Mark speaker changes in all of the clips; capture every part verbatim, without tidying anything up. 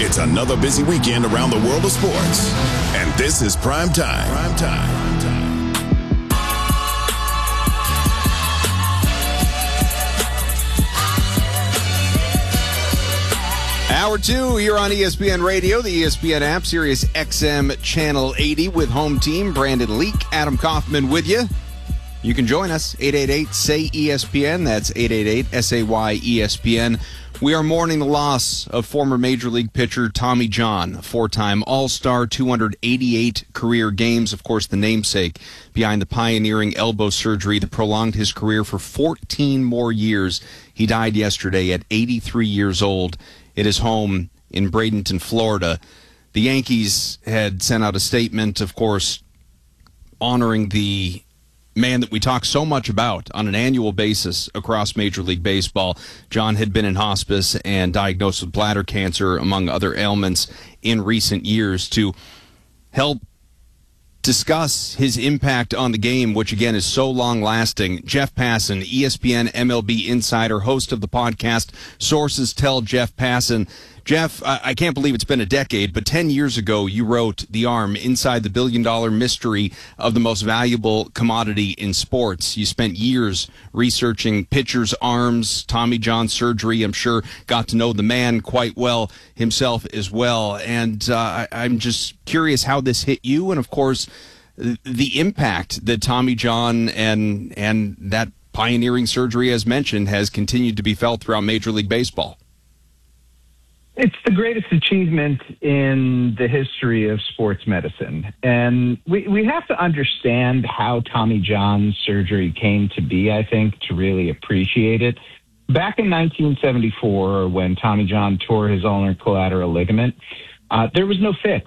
Speaker 1: It's another busy weekend around the world of sports. And this is Prime Time. Prime Time.
Speaker 2: Hour two here on E S P N Radio, the E S P N app, Sirius X M Channel eighty with home team Brandon Leak, Adam Kaufman with you. You can join us, eight eight eight, S A Y, E S P N. That's eight eight eight, S A Y, E S P N. We are mourning the loss of former Major League pitcher Tommy John, a four-time All-Star, two hundred eighty-eight career games, of course, the namesake behind the pioneering elbow surgery that prolonged his career for fourteen more years. He died yesterday at eighty-three years old at his home in Bradenton, Florida. The Yankees had sent out a statement, of course, honoring the man that we talk so much about on an annual basis across Major League Baseball. John had been in hospice and diagnosed with bladder cancer, among other ailments, in recent years. To help discuss his impact on the game, which again is so long-lasting, Jeff Passan, E S P N M L B insider, host of the podcast Sources Tell Jeff Passan. Jeff, I can't believe it's been a decade, but ten years ago you wrote The Arm, Inside the Billion-Dollar Mystery of the Most Valuable Commodity in Sports. You spent years researching pitchers' arms, Tommy John surgery. I'm sure got to know the man quite well himself as well. And uh, I'm just curious how this hit you and, of course, the impact that Tommy John and and that pioneering surgery, as mentioned, has continued to be felt throughout Major League Baseball.
Speaker 3: It's the greatest achievement in the history of sports medicine. And we, we have to understand how Tommy John's surgery came to be, I think, to really appreciate it. Back in nineteen seventy-four, when Tommy John tore his ulnar collateral ligament, uh, there was no fix.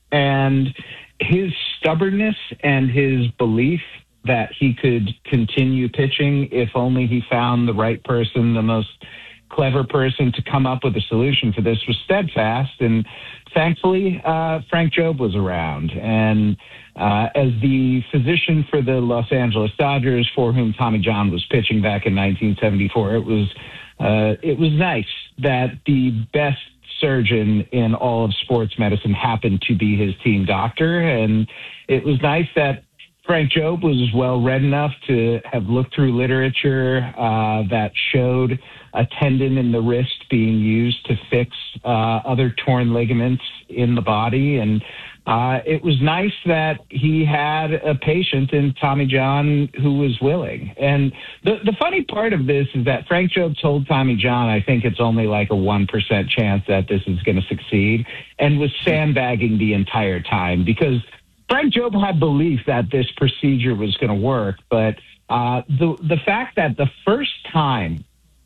Speaker 3: And his stubbornness and his belief that he could continue pitching if only he found the right person, the most clever person to come up with a solution for this, was steadfast. And thankfully, uh, Frank Jobe was around. And uh, as the physician for the Los Angeles Dodgers, for whom Tommy John was pitching back in nineteen seventy-four, it was uh, it was nice that the best surgeon in all of sports medicine happened to be his team doctor. And it was nice that Frank Jobe was well read enough to have looked through literature uh, that showed a tendon in the wrist being used to fix uh, other torn ligaments in the body. And uh, it was nice that he had a patient in Tommy John who was willing. And the, the funny part of this is that Frank Jobe told Tommy John, I think it's only like a one percent chance that this is going to succeed, and was sandbagging the entire time, because Frank Jobe had belief that this procedure was going to work. But uh, the the fact that the first time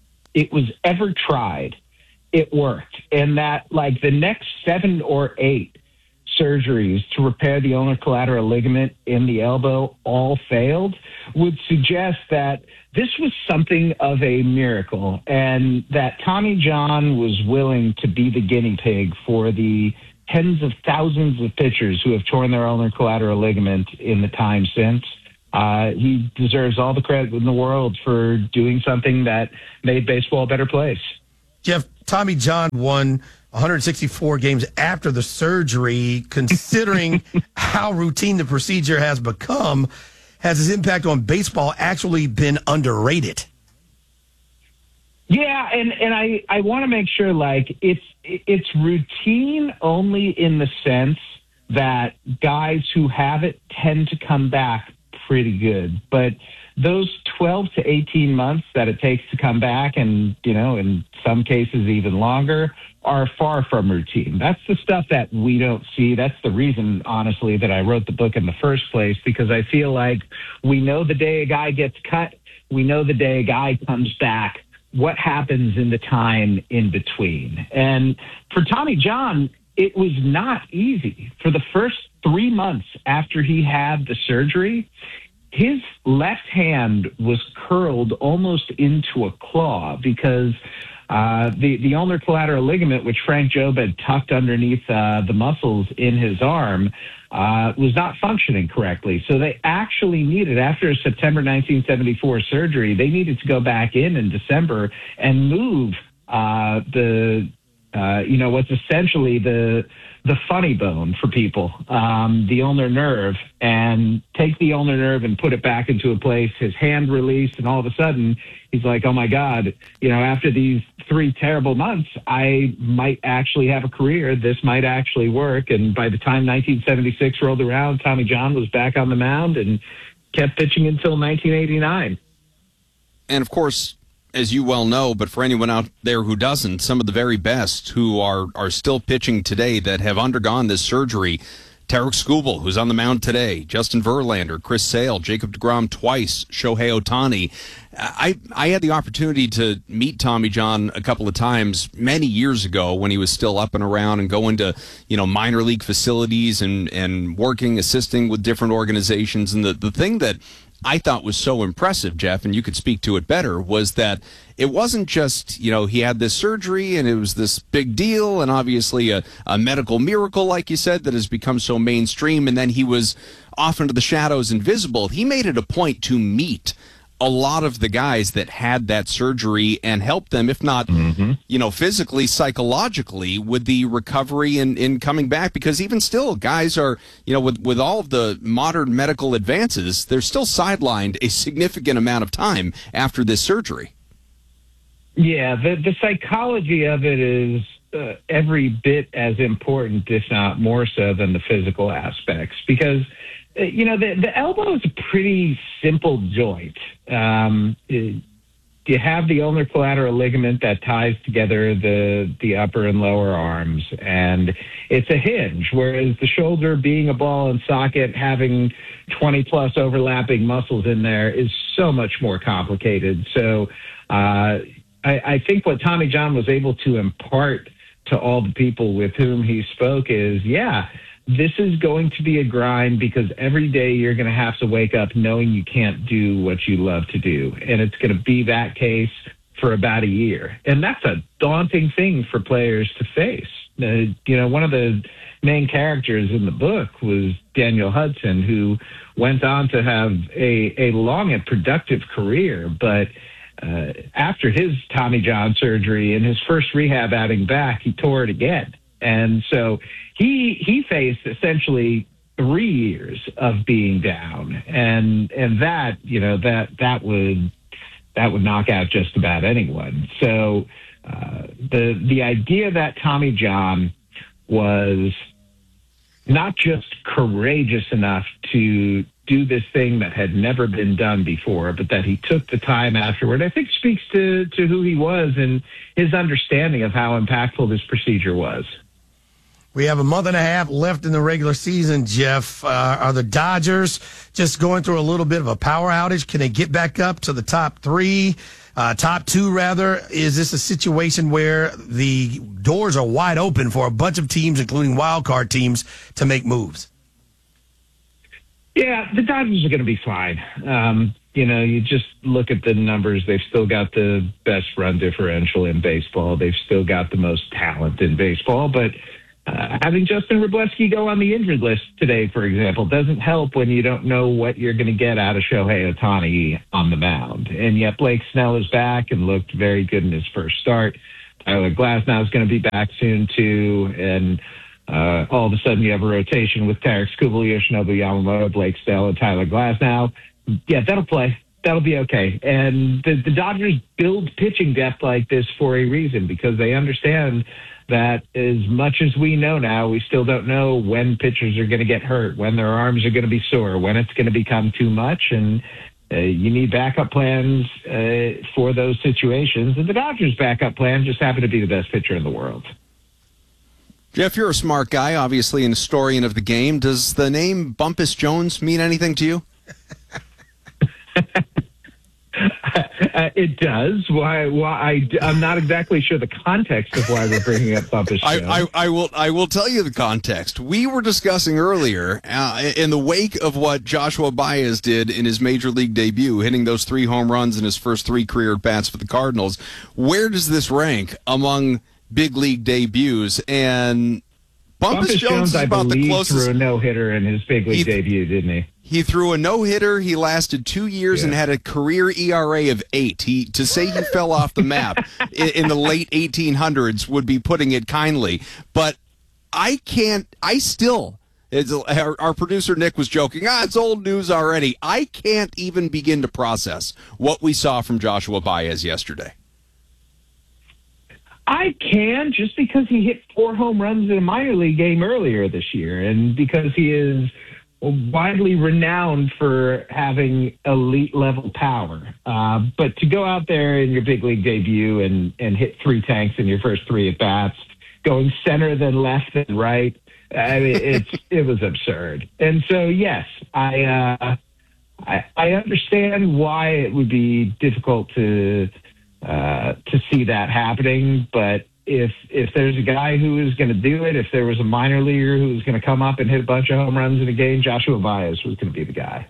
Speaker 3: it was ever tried, it worked. And that, like, the next seven or eight surgeries to repair the ulnar collateral ligament in the elbow all failed, would suggest that this was something of a miracle, and that Tommy John was willing to be the guinea pig for the tens of thousands of pitchers who have torn their ulnar collateral ligament in the time since. Uh, he deserves all the credit in the world for doing something that made baseball a better place.
Speaker 4: Jeff, Tommy John won one hundred sixty-four games after the surgery. Considering how routine the procedure has become, has his impact on baseball actually been underrated?
Speaker 3: Yeah, and, and I, I want to make sure, like, it's it's routine only in the sense that guys who have it tend to come back pretty good. But those twelve to eighteen months that it takes to come back, and, you know, in some cases even longer, are far from routine. That's the stuff that we don't see. That's the reason, honestly, that I wrote the book in the first place, because I feel like we know the day a guy gets cut, we know the day a guy comes back. What happens in the time in between? And for Tommy John, it was not easy. For the first three months after he had the surgery, his left hand was curled almost into a claw, because uh, the, the ulnar collateral ligament, which Frank Jobe had tucked underneath uh, the muscles in his arm, uh, was not functioning correctly. So they actually needed, after a September nineteen seventy-four surgery, they needed to go back in in December and move uh, the uh, you know, what's essentially the the funny bone for people, um, the ulnar nerve, and take the ulnar nerve and put it back into a place. His hand released, and all of a sudden, he's like, oh, my God, you know, after these three terrible months, I might actually have a career. This might actually work. And by the time nineteen seventy-six rolled around, Tommy John was back on the mound and kept pitching until nineteen eighty-nine.
Speaker 2: And, of course, as you well know, but for anyone out there who doesn't, some of the very best who are, are still pitching today that have undergone this surgery, Tarik Skubal, who's on the mound today, Justin Verlander, Chris Sale, Jacob deGrom twice, Shohei Ohtani. I, I had the opportunity to meet Tommy John a couple of times many years ago when he was still up and around and going to, you know, minor league facilities and, and working, assisting with different organizations. And the, the thing that I thought was so impressive, Jeff, and you could speak to it better, was that it wasn't just, you know, he had this surgery and it was this big deal and obviously a, a medical miracle, like you said, that has become so mainstream, and then he was off into the shadows, invisible. He made it a point to meet a lot of the guys that had that surgery and help them, if not, mm-hmm. you know, physically, psychologically, with the recovery and in coming back. Because even still, guys are, you know, with, with all of the modern medical advances, they're still sidelined a significant amount of time after this surgery.
Speaker 3: Yeah, the, the psychology of it is uh, every bit as important, if not more so, than the physical aspects. Because you know, the, the elbow is a pretty simple joint. Um, it, you have the ulnar collateral ligament that ties together the the upper and lower arms, and it's a hinge, whereas the shoulder, being a ball and socket, having twenty-plus overlapping muscles in there, is so much more complicated. So uh, I, I think what Tommy John was able to impart to all the people with whom he spoke is, yeah, this is going to be a grind, because every day you're going to have to wake up knowing you can't do what you love to do. And it's going to be that case for about a year. And that's a daunting thing for players to face. Uh, you know, one of the main characters in the book was Daniel Hudson, who went on to have a, a long and productive career. But uh, after his Tommy John surgery and his first rehab outing back, he tore it again. And so he he faced essentially three years of being down, and and that you know that that would that would knock out just about anyone. So uh, the the idea that Tommy John was not just courageous enough to do this thing that had never been done before, but that he took the time afterward, I think speaks to to who he was and his understanding of how impactful this procedure was.
Speaker 4: We have a month and a half left in the regular season, Jeff. Uh, are the Dodgers just going through a little bit of a power outage? Can they get back up to the top three, uh, top two, rather? Is this a situation where the doors are wide open for a bunch of teams, including wild card teams, to make moves?
Speaker 3: Yeah, the Dodgers are going to be fine. Um, you know, you just look at the numbers. They've still got the best run differential in baseball. They've still got the most talent in baseball, but Uh, having Justin Wroblewski go on the injured list today, for example, doesn't help when you don't know what you're going to get out of Shohei Ohtani on the mound. And yet Blake Snell is back and looked very good in his first start. Tyler Glasnow is going to be back soon, too. And uh, all of a sudden you have a rotation with Tarik Skubal, Yoshinobu Yamamoto, Blake Snell, and Tyler Glasnow. Yeah, that'll play. That'll be okay. And the, the Dodgers build pitching depth like this for a reason, because they understand that as much as we know now, we still don't know when pitchers are going to get hurt, when their arms are going to be sore, when it's going to become too much. And uh, you need backup plans uh, for those situations. And the Dodgers' backup plan just happened to be the best pitcher in the world.
Speaker 2: Jeff, you're a smart guy, obviously an historian of the game. Does the name Bumpus Jones mean anything to you?
Speaker 3: Uh, it does. Why? Why? I, I'm not exactly sure the context of why we're bringing up Bumpus Jones.
Speaker 2: I, I, I will. I will tell you the context. We were discussing earlier, uh, in the wake of what Joshua Baez did in his major league debut, hitting those three home runs in his first three career at-bats for the Cardinals. Where does this rank among big league debuts? And Bumpus,
Speaker 3: Bumpus
Speaker 2: Jones,
Speaker 3: Jones,
Speaker 2: is
Speaker 3: I
Speaker 2: about the
Speaker 3: believe,
Speaker 2: closest.
Speaker 3: threw a no-hitter in his big league
Speaker 2: He-
Speaker 3: debut, didn't he?
Speaker 2: He threw a no-hitter. He lasted two years
Speaker 3: Yeah.
Speaker 2: and had a career E R A of eight. He to say he fell off the map in, in the late eighteen hundreds would be putting it kindly. But I can't. I still. It's, our, our producer Nick was joking. Ah, it's old news already. I can't even begin to process what we saw from Joshua Baez yesterday.
Speaker 3: I can, just because he hit four home runs in a minor league game earlier this year, and because he is widely renowned for having elite level power. Uh, but to go out there in your big league debut and, and hit three tanks in your first three at bats, going center then left then right, I mean, it's it was absurd. And so, yes, I, uh, I I understand why it would be difficult to uh, to see that happening, but If if there's a guy who is going to do it, if there was a minor leaguer who was going to come up and hit a bunch of home runs in a game, Joshua Baez was going to be the guy.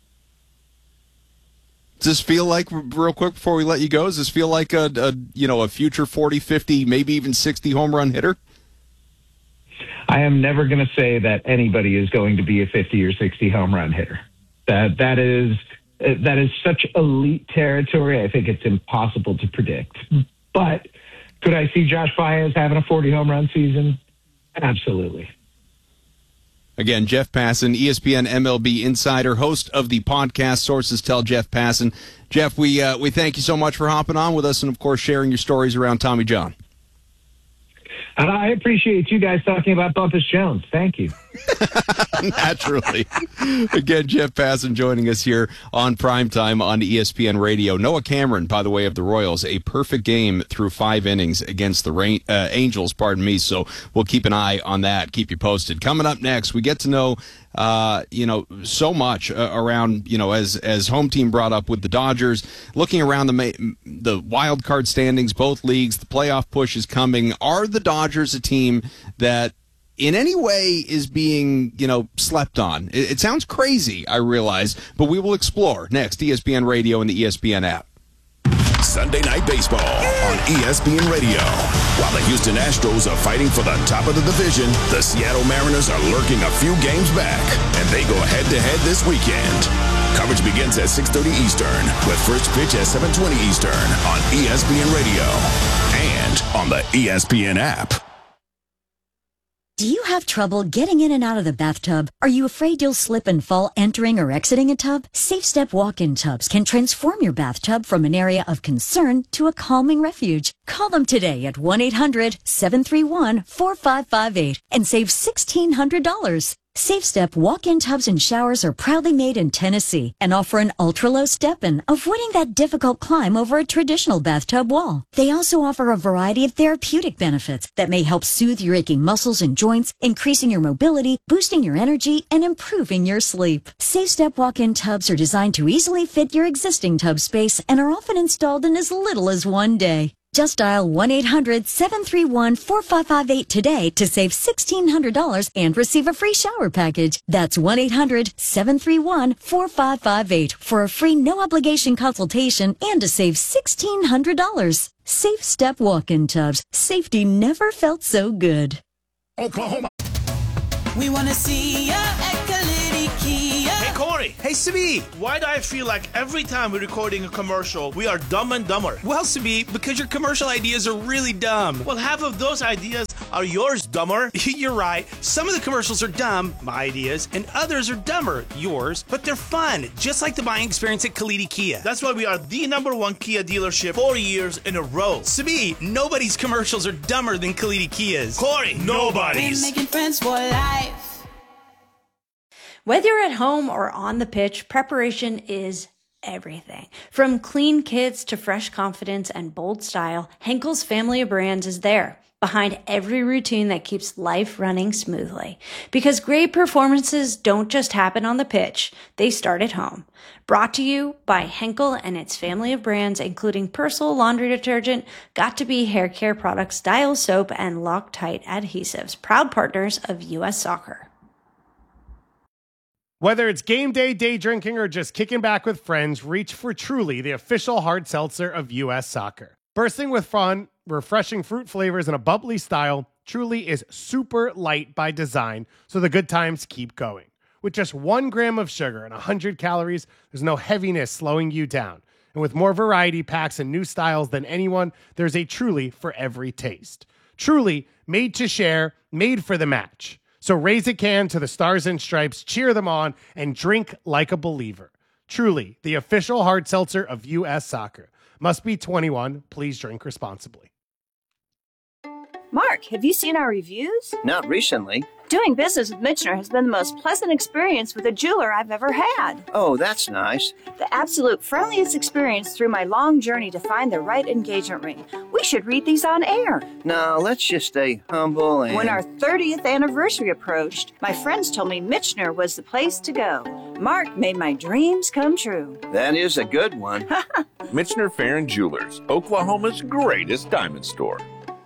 Speaker 2: Does this feel like, real quick before we let you go, does this feel like a, a you know a future forty, fifty, maybe even sixty home run hitter?
Speaker 3: I am never going to say that anybody is going to be a fifty or sixty home run hitter. That that is that is such elite territory. I think it's impossible to predict. But could I see Josh Baez having a forty home run season? Absolutely.
Speaker 2: Again, Jeff Passan, E S P N M L B insider, host of the podcast Sources Tell Jeff Passan. Jeff, we uh, we thank you so much for hopping on with us and, of course, sharing your stories around Tommy John.
Speaker 3: And I appreciate you guys talking about Bumpus Jones. Thank you.
Speaker 2: Naturally. Again, Jeff Passan joining us here on Primetime on E S P N Radio. Noah Cameron, by the way, of the Royals, a perfect game through five innings against the Rain, uh, Angels, pardon me. So we'll keep an eye on that, keep you posted. Coming up next, we get to know Uh, you know, so much uh, around, you know, as as home team brought up with the Dodgers, looking around the ma- the wild card standings, both leagues, the playoff push is coming. Are the Dodgers a team that in any way is being, you know, slept on? It, it sounds crazy, I realize, but we will explore next. E S P N Radio and the E S P N app.
Speaker 1: Sunday Night Baseball on E S P N Radio. While the Houston Astros are fighting for the top of the division, the Seattle Mariners are lurking a few games back, and they go head-to-head this weekend. Coverage begins at six thirty Eastern, with first pitch at seven twenty Eastern on E S P N Radio and on the E S P N app.
Speaker 5: Do you have trouble getting in and out of the bathtub? Are you afraid you'll slip and fall entering or exiting a tub? Safe Step walk-in tubs can transform your bathtub from an area of concern to a calming refuge. Call them today at one eight hundred seven three one four five five eight and save sixteen hundred dollars. Safe Step walk-in tubs and showers are proudly made in Tennessee and offer an ultra-low step-in, avoiding that difficult climb over a traditional bathtub wall. They also offer a variety of therapeutic benefits that may help soothe your aching muscles and joints, increasing your mobility, boosting your energy, and improving your sleep. Safe Step walk-in tubs are designed to easily fit your existing tub space and are often installed in as little as one day. Just dial one eight hundred seven three one four five five eight today to save sixteen hundred dollars and receive a free shower package. That's one eight hundred seven three one four five five eight for a free no-obligation consultation and to save sixteen hundred dollars. Safe Step walk-in tubs. Safety never felt so good.
Speaker 1: Oklahoma.
Speaker 6: We want to see ya at Kalidi Kia.
Speaker 7: Hey, Corey. Hey, Sabi. Why do I feel like every time we're recording a commercial, we are dumb and dumber?
Speaker 8: Well, Sabi, because your commercial ideas are really dumb.
Speaker 7: Well, half of those ideas are yours, dumber.
Speaker 8: You're right. Some of the commercials are dumb, my ideas, and others are dumber, yours, but they're fun, just like the buying experience at Kalidi Kia.
Speaker 7: That's why we are the number one Kia dealership four years in a row.
Speaker 8: Sabi, nobody's commercials are dumber than Kalidi Kia's.
Speaker 7: Corey, nobody's.
Speaker 6: We're making friends for life.
Speaker 9: Whether you're at home or on the pitch, preparation is everything. From clean kits to fresh confidence and bold style, Henkel's family of brands is there, behind every routine that keeps life running smoothly. Because great performances don't just happen on the pitch, they start at home. Brought to you by Henkel and its family of brands, including Persil laundry detergent, Got2b hair care products, Dial soap, and Loctite adhesives, proud partners of U S Soccer.
Speaker 10: Whether it's game day, day drinking, or just kicking back with friends, reach for Truly, the official hard seltzer of U S Soccer. Bursting with fun, refreshing fruit flavors, and a bubbly style, Truly is super light by design, so the good times keep going. With just one gram of sugar and one hundred calories, there's no heaviness slowing you down. And with more variety packs and new styles than anyone, there's a Truly for every taste. Truly, made to share, made for the match. So raise a can to the Stars and Stripes, cheer them on, and drink like a believer. Truly, the official hard seltzer of U S Soccer. Must be twenty-one. Please drink responsibly.
Speaker 11: Mark, have you seen our reviews?
Speaker 12: Not recently.
Speaker 11: Doing business with Michener has been the most pleasant experience with a jeweler I've ever had.
Speaker 12: Oh, that's nice.
Speaker 11: The absolute friendliest experience through my long journey to find the right engagement ring. We should read these on air.
Speaker 12: No, let's just stay humble and...
Speaker 11: When our thirtieth anniversary approached, my friends told me Michener was the place to go. Mark made my dreams come true.
Speaker 12: That is a good one.
Speaker 13: Michener Farron Jewelers, Oklahoma's greatest diamond store.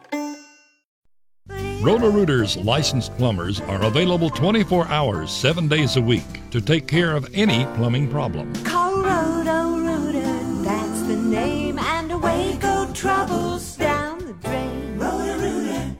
Speaker 14: Roto-Rooter's licensed plumbers are available twenty-four hours, seven days a week to take care of any plumbing problem.
Speaker 6: Call Roto-Rooter, that's the name, and away go troubles down the drain. Roto-Rooter.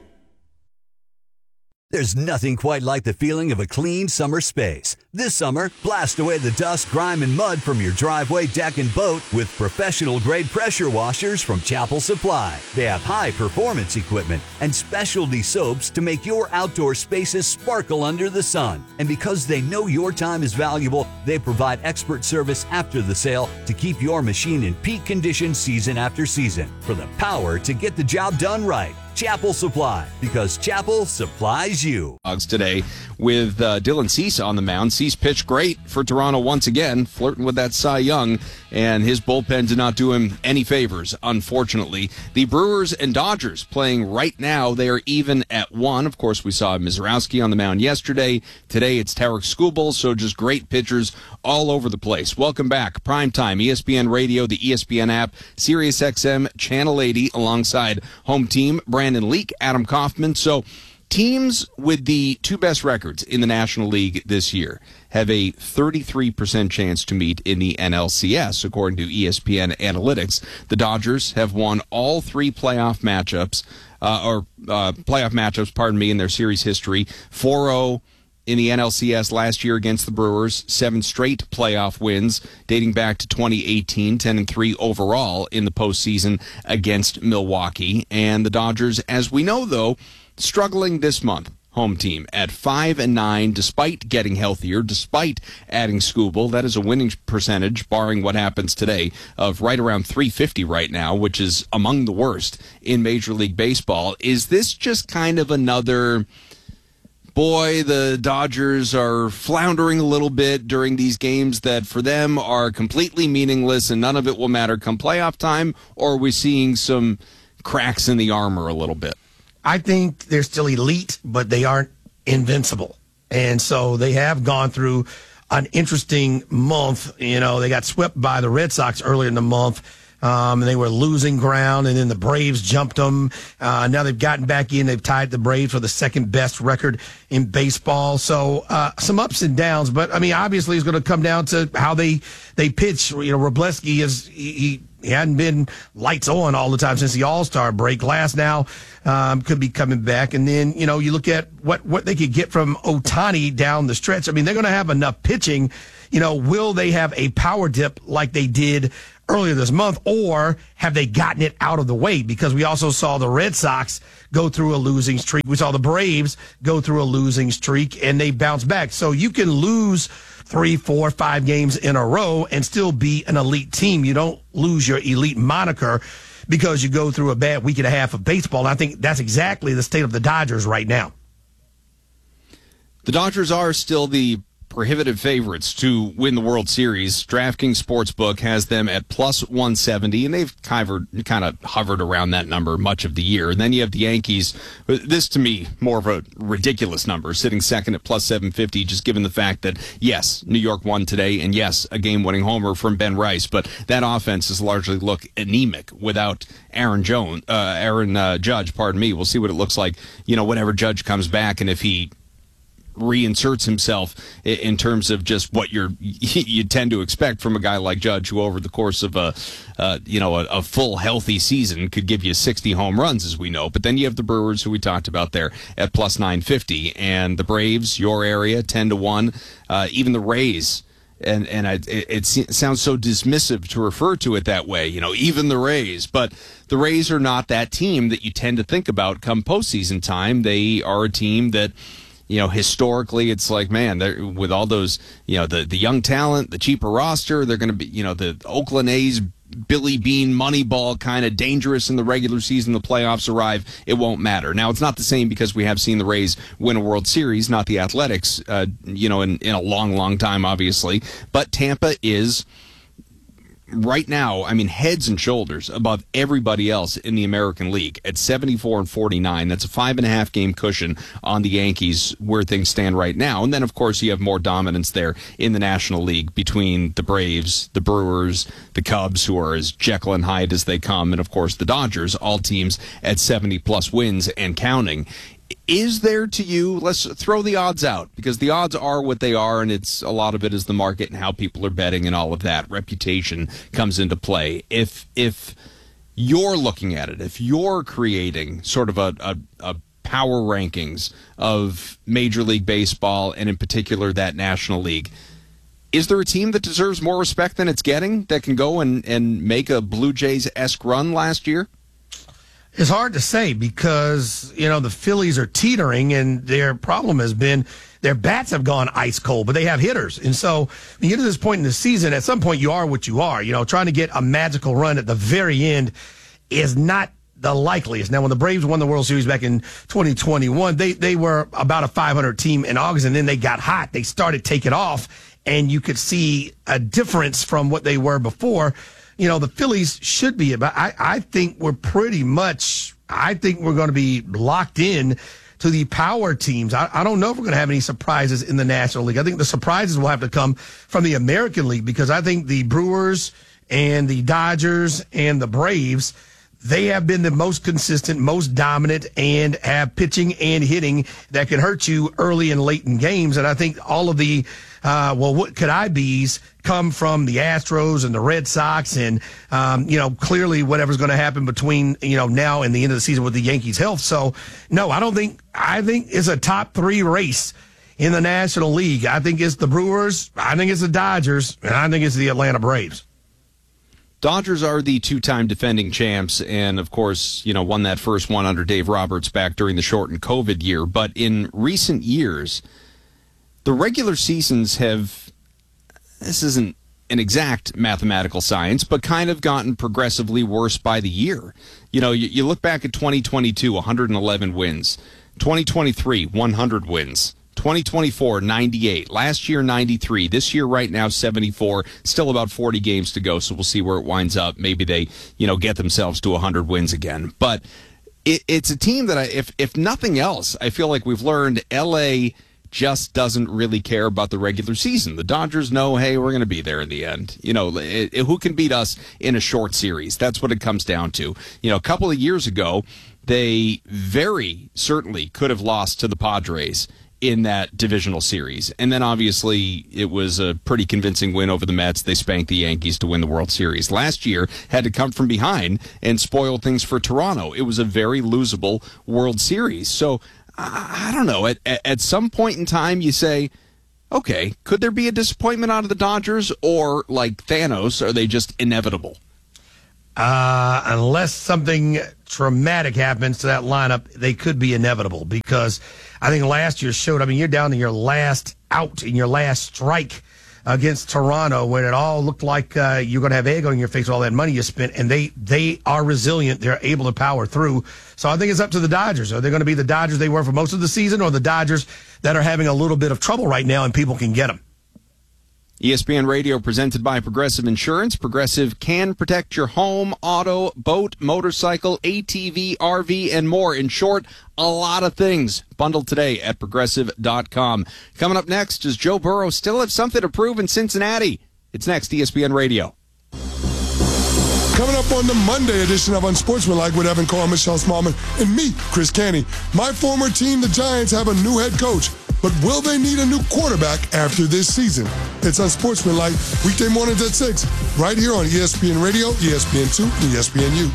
Speaker 15: There's nothing quite like the feeling of a clean summer space. This summer, blast away the dust, grime, and mud from your driveway, deck, and boat with professional-grade pressure washers from Chapel Supply. They have high-performance equipment and specialty soaps to make your outdoor spaces sparkle under the sun. And because they know your time is valuable, they provide expert service after the sale to keep your machine in peak condition season after season. For the power to get the job done right. Chapel Supply, because Chapel supplies you.
Speaker 2: Today with uh, Dylan Cease on the mound. Cease pitched great for Toronto once again, flirting with that Cy Young, and his bullpen did not do him any favors, unfortunately. The Brewers and Dodgers playing right now. They are even at one. Of course, we saw Mizrowski on the mound yesterday. Today it's Tarek Skubal, so just great pitchers all over the place. Welcome back. Primetime, E S P N Radio, the E S P N app, Sirius X M, Channel eighty, alongside home team, Brandon Leak, Adam Kaufman. So teams with the two best records in the National League this year have a thirty-three percent chance to meet in the N L C S, according to E S P N Analytics. The Dodgers have won all three playoff matchups, uh, or uh, playoff matchups, pardon me, in their series history. four oh in the N L C S last year against the Brewers, seven straight playoff wins dating back to twenty eighteen, ten and three overall in the postseason against Milwaukee. And the Dodgers, as we know, though, struggling this month. Home team at five and nine, despite getting healthier, despite adding Skubal. That is a winning percentage, barring what happens today, of right around three fifty right now, which is among the worst in Major League Baseball. Is this just kind of another, boy, the Dodgers are floundering a little bit during these games that for them are completely meaningless and none of it will matter come playoff time? Or are we seeing some cracks in the armor a little bit?
Speaker 4: I think they're still elite, but they aren't invincible. And so they have gone through an interesting month. You know, they got swept by the Red Sox earlier in the month. Um, and they were losing ground, and then the Braves jumped them. Uh, now they've gotten back in. They've tied the Braves for the second best record in baseball. So uh, some ups and downs, but I mean, obviously, it's going to come down to how they they pitch. You know, Wroblewski is he, he he hadn't been lights on all the time since the All-Star break. Glass now um, could be coming back, and then you know you look at what what they could get from Ohtani down the stretch. I mean, they're going to have enough pitching. You know, will they have a power dip like they did earlier this month, or have they gotten it out of the way? Because we also saw the Red Sox go through a losing streak. We saw the Braves go through a losing streak, and they bounce back. So you can lose three, four, five games in a row and still be an elite team. You don't lose your elite moniker because you go through a bad week and a half of baseball. And I think that's exactly the state of the Dodgers right now.
Speaker 2: The Dodgers are still the prohibitive favorites to win the World Series. DraftKings Sportsbook has them at plus one seventy, and they've kind of, kind of hovered around that number much of the year. And then you have the Yankees. This, to me, more of a ridiculous number, sitting second at plus seven fifty, just given the fact that, yes, New York won today, and yes, a game-winning homer from Ben Rice, but that offense has largely looked anemic without Aaron Jones, uh, Aaron uh, Judge, pardon me. We'll see what it looks like, you know, whenever Judge comes back, and if he reinserts himself in terms of just what you're you tend to expect from a guy like Judge, who over the course of a uh, you know a, a full healthy season could give you sixty home runs, as we know. But then you have the Brewers, who we talked about there, at plus nine fifty, and the Braves, your area, ten to one. Uh, even the Rays. And and I, it, it sounds so dismissive to refer to it that way, you know, even the Rays. But the Rays are not that team that you tend to think about come postseason time. They are a team that, you know, historically, it's like, man, they're, with all those, you know, the, the young talent, the cheaper roster, they're going to be, you know, the Oakland A's, Billy Bean, Moneyball, kind of dangerous in the regular season. The playoffs arrive, it won't matter. Now, it's not the same because we have seen the Rays win a World Series, not the Athletics, uh, you know, in, in a long, long time, obviously. But Tampa is, right now, I mean, heads and shoulders above everybody else in the American League at seventy-four and forty-nine. That's a five and a half game cushion on the Yankees where things stand right now. And then, of course, you have more dominance there in the National League between the Braves, the Brewers, the Cubs, who are as Jekyll and Hyde as they come, and, of course, the Dodgers, all teams at seventy plus wins and counting. Is there to you, let's throw the odds out, because the odds are what they are, and it's a lot of it is the market and how people are betting and all of that. Reputation comes into play. If if you're looking at it, if you're creating sort of a, a, a power rankings of Major League Baseball, and in particular that National League, is there a team that deserves more respect than it's getting, that can go and, and make a Blue Jays-esque run last year?
Speaker 4: It's hard to say because, you know, the Phillies are teetering, and their problem has been their bats have gone ice cold, but they have hitters. And so when you get to this point in the season, at some point you are what you are. You know, trying to get a magical run at the very end is not the likeliest. Now, when the Braves won the World Series back in twenty twenty-one, they, they were about a five hundred team in August, and then they got hot. They started taking off, and you could see a difference from what they were before. You know, the Phillies should be about, I, I think we're pretty much, I think we're going to be locked in to the power teams. I, I don't know if we're going to have any surprises in the National League. I think the surprises will have to come from the American League, because I think the Brewers and the Dodgers and the Braves, they have been the most consistent, most dominant, and have pitching and hitting that can hurt you early and late in games. And I think all of the, uh, well, what could I be's come from the Astros and the Red Sox, and, um, you know, clearly whatever's going to happen between, you know, now and the end of the season with the Yankees' health. So, no, I don't think, I think it's a top three race in the National League. I think it's the Brewers, I think it's the Dodgers, and I think it's the Atlanta Braves.
Speaker 2: Dodgers are the two-time defending champs, and of course, you know, won that first one under Dave Roberts back during the shortened COVID year. But in recent years, the regular seasons have, this isn't an exact mathematical science, but kind of gotten progressively worse by the year. You know, you, you look back at twenty twenty-two, one hundred eleven wins. twenty twenty-three, one hundred wins. twenty twenty-four, ninety-eight. Last year, ninety-three. This year, right now, seventy-four. Still about forty games to go, so we'll see where it winds up. Maybe they, you know, get themselves to one hundred wins again. But it, it's a team that, I, if if nothing else, I feel like we've learned L A just doesn't really care about the regular season. The Dodgers know, hey, we're going to be there in the end. You know, it, it, who can beat us in a short series? That's what it comes down to. You know, a couple of years ago, they very certainly could have lost to the Padres in that divisional series. And then obviously it was a pretty convincing win over the Mets. They spanked the Yankees to win the World Series. Last year had to come from behind and spoil things for Toronto. It was a very losable World Series. So I, I don't know. At, at some point in time you say, okay, could there be a disappointment out of the Dodgers, or like Thanos, are they just inevitable?
Speaker 4: Uh, unless something traumatic happens to that lineup, they could be inevitable, because I think last year showed, I mean, you're down to your last out in your last strike against Toronto, when it all looked like uh, you're going to have egg on your face with all that money you spent, and they, they are resilient. They're able to power through. So I think it's up to the Dodgers. Are they going to be the Dodgers they were for most of the season, or the Dodgers that are having a little bit of trouble right now and people can get them?
Speaker 2: E S P N Radio presented by Progressive Insurance. Progressive can protect your home, auto, boat, motorcycle, A T V, R V, and more. In short, a lot of things. Bundled today at progressive dot com. Coming up next, does Joe Burrow still have something to prove in Cincinnati? It's next, E S P N Radio.
Speaker 16: Coming up on the Monday edition of Unsportsmanlike with Evan Carr, Michelle Smallman, and me, Chris Canty. My former team, the Giants, have a new head coach. But will they need a new quarterback after this season? It's Unsportsmanlike, weekday mornings at six, right here on E S P N Radio, E S P N two, and E S P N U.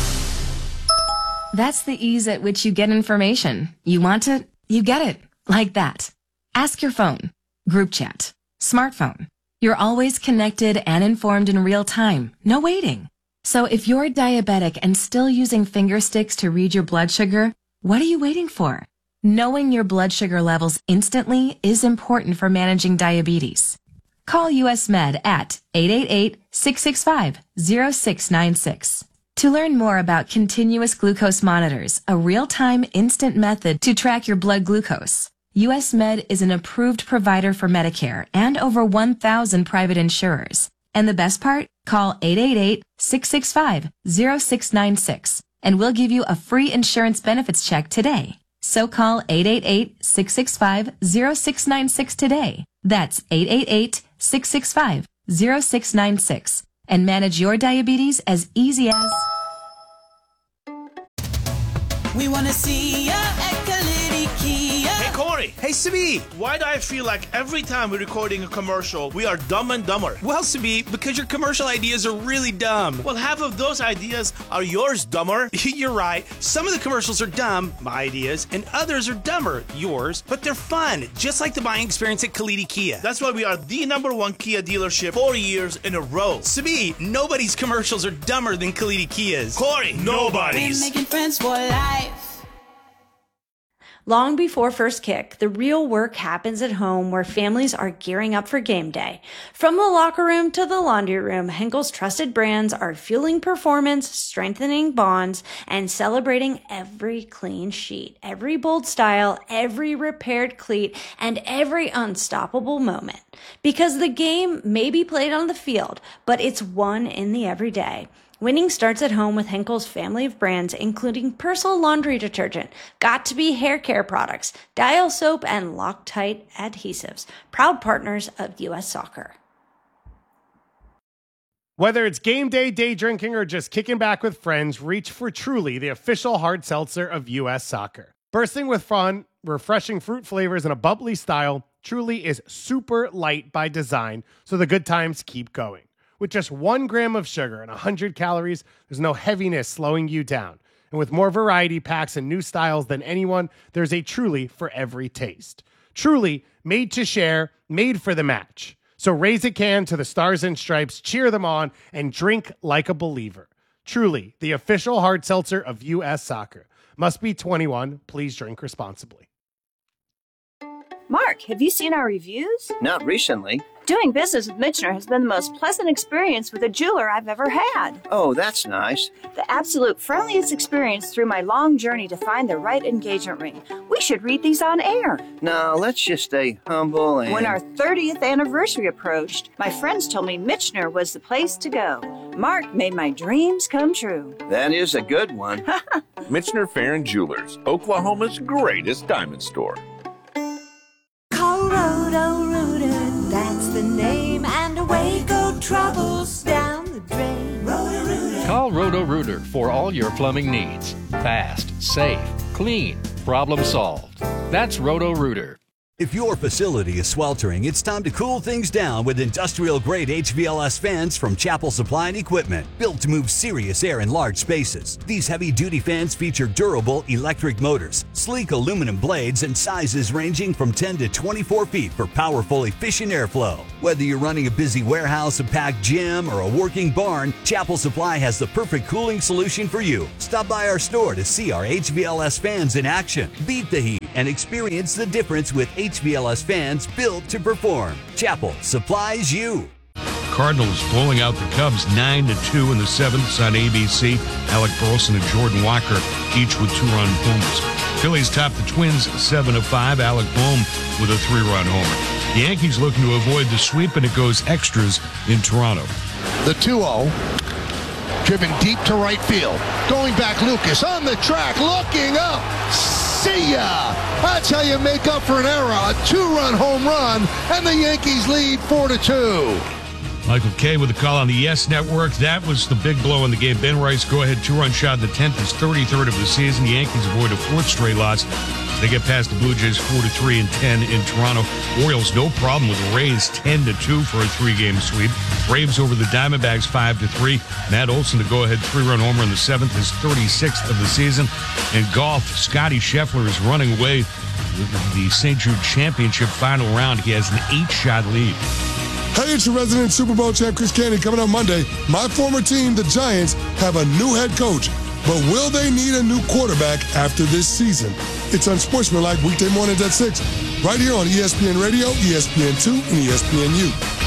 Speaker 17: That's the ease at which you get information. You want it, you get it. Like that. Ask your phone. Group chat. Smartphone. You're always connected and informed in real time. No waiting. So if you're diabetic and still using finger sticks to read your blood sugar, what are you waiting for? Knowing your blood sugar levels instantly is important for managing diabetes. Call U S Med at eight eight eight, six six five, zero six nine six. To learn more about continuous glucose monitors, a real-time instant method to track your blood glucose, U S Med is an approved provider for Medicare and over one thousand private insurers. And the best part? Call eight eight eight, six six five, zero six nine six and we'll give you a free insurance benefits check today. So call eight eight eight, six six five, zero six nine six today. That's eight eight eight, six six five, zero six nine six and manage your diabetes as easy as...
Speaker 6: We wanna see ya at Kalidi Kia.
Speaker 7: Hey, Corey.
Speaker 8: Hey, Sabi.
Speaker 7: Why do I feel like every time we're recording a commercial, we are dumb and dumber?
Speaker 8: Well, Sabi, because your commercial ideas are really dumb.
Speaker 7: Well, half of those ideas are yours, dumber.
Speaker 8: You're right. Some of the commercials are dumb, my ideas, and others are dumber, yours, but they're fun, just like the buying experience at Kalidi Kia.
Speaker 7: That's why we are the number one Kia dealership four years in a row.
Speaker 8: Sabi, nobody's commercials are dumber than Kalidi Kia's.
Speaker 7: Corey, nobody's.
Speaker 6: We're making friends for life.
Speaker 9: Long before first kick, the real work happens at home where families are gearing up for game day. From the locker room to the laundry room, Henkel's trusted brands are fueling performance, strengthening bonds, and celebrating every clean sheet, every bold style, every repaired cleat, and every unstoppable moment. Because the game may be played on the field, but it's won in the everyday. Winning starts at home with Henkel's family of brands, including Persil laundry detergent, Got2b hair care products, Dial soap, and Loctite adhesives, proud partners of U S Soccer.
Speaker 10: Whether it's game day, day drinking, or just kicking back with friends, reach for Truly, the official hard seltzer of U S Soccer. Bursting with fun, refreshing fruit flavors, and a bubbly style, Truly is super light by design, so the good times keep going. With just one gram of sugar and one hundred calories, there's no heaviness slowing you down. And with more variety packs and new styles than anyone, there's a Truly for every taste. Truly, made to share, made for the match. So raise a can to the Stars and Stripes, cheer them on, and drink like a believer. Truly, the official hard seltzer of U S Soccer. Must be twenty-one. Please drink responsibly.
Speaker 11: Mark, have you seen our reviews?
Speaker 12: Not recently.
Speaker 11: Doing business with Michener has been the most pleasant experience with a jeweler I've ever had.
Speaker 12: Oh, that's nice.
Speaker 11: The absolute friendliest experience through my long journey to find the right engagement ring. We should read these on air.
Speaker 12: No, let's just stay humble and...
Speaker 11: When our thirtieth anniversary approached, my friends told me Michener was the place to go. Mark made my dreams come true.
Speaker 12: That is a good one.
Speaker 13: Michener Fair and Jewelers, Oklahoma's greatest diamond store.
Speaker 6: Call Roto-Rooter, that's the name, and away go troubles down the drain. Roto-Rooter.
Speaker 18: Call Roto-Rooter for all your plumbing needs. Fast, safe, clean, problem solved. That's Roto-Rooter.
Speaker 15: If your facility is sweltering, it's time to cool things down with industrial-grade H V L S fans from Chapel Supply and Equipment, built to move serious air in large spaces. These heavy-duty fans feature durable electric motors, sleek aluminum blades, and sizes ranging from ten to twenty-four feet for powerful, efficient airflow. Whether you're running a busy warehouse, a packed gym, or a working barn, Chapel Supply has the perfect cooling solution for you. Stop by our store to see our H V L S fans in action. Beat the heat and experience the difference with H V L S fans built to perform. Chapel supplies you.
Speaker 19: Cardinals blowing out the Cubs nine to two in the seventh on A B C. Alec Burleson and Jordan Walker each with two-run homers. Phillies top the Twins seven to five. Alec Bohm with a three-run homer. The Yankees looking to avoid the sweep, and it goes extras in Toronto.
Speaker 20: The two oh. Driven deep to right field. Going back, Lucas on the track, looking up. See ya! That's how you make up for an error. A two-run home run, and the Yankees lead four to two.
Speaker 19: Michael Kay with a call on the Yes Network. That was the big blow in the game. Ben Rice, go-ahead two-run shot in the tenth, his thirty-third of the season. The Yankees avoid a fourth straight loss They get past the Blue Jays four to three and ten in Toronto. Orioles no problem with the Rays ten to two for a three-game sweep. Braves over the Diamondbacks five to three. Matt Olson to go-ahead three-run homer in the seventh, his thirty-sixth of the season. In golf, Scotty Scheffler is running away with the Saint Jude Championship final round. He has an eight-shot lead.
Speaker 16: Hey, it's your resident Super Bowl champ, Chris Candy, coming up Monday. My former team, the Giants, have a new head coach. But will they need a new quarterback after this season? It's Unsportsmanlike weekday mornings at six, right here on E S P N Radio, E S P N two, and E S P N U.